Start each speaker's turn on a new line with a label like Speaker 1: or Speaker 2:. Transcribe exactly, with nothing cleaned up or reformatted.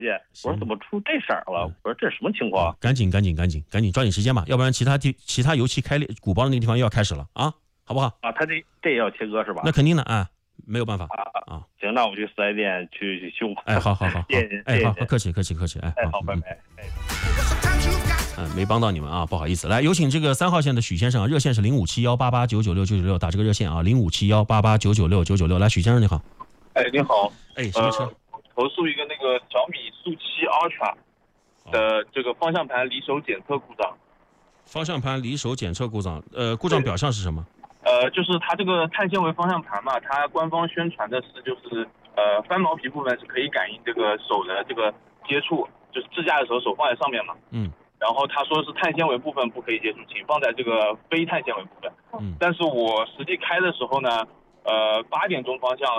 Speaker 1: 姐，我说怎么出这色儿了？我说这是什么情况？
Speaker 2: 赶紧赶紧赶紧赶紧抓紧时间吧，要不然其他地其他油漆开裂鼓包的那个地方又要开始了啊，好不好？
Speaker 1: 啊，他这这也要切割是吧？
Speaker 2: 那肯定的啊，没有办法
Speaker 1: 啊啊。行，那我去四 S 店去去修吧。
Speaker 2: 哎，好好好，
Speaker 1: 谢谢您，
Speaker 2: 哎，好，客气客气客气，哎，
Speaker 1: 哎，好，拜拜。哎。
Speaker 2: 嗯，没帮到你们啊，不好意思。来，有请这个三号线的许先生啊，热线是零五七幺八八九九六九九六，打这个热线啊，零五七幺八八九九六九九六。来，许先生你好。
Speaker 3: 哎，你好。
Speaker 2: 哎，什么车？
Speaker 3: 呃、投诉一个那个小米速七 Ultra 的这个方向盘离手检测故障。
Speaker 2: 方向盘离手检测故障，呃，故障表象是什么？
Speaker 3: 呃，就是它这个碳纤维方向盘嘛，它官方宣传的是就是呃翻毛皮部分是可以感应这个手的这个接触，就是支架的时候手放在上面嘛。
Speaker 2: 嗯。
Speaker 3: 然后他说是碳纤维部分不可以接触，请放在这个非碳纤维部分。
Speaker 2: 嗯。
Speaker 3: 但是我实际开的时候呢，呃，八点钟方向